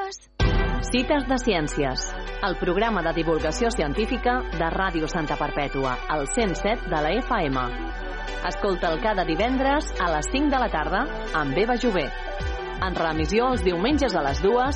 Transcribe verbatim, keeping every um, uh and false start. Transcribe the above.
dues... Cites de Ciències, el programa de divulgació científica de Ràdio Santa Perpètua, al cent set de la F M. Escolta'l cada divendres a les cinc de la tarda amb Eva Jové. En reemissió els diumenges a les dues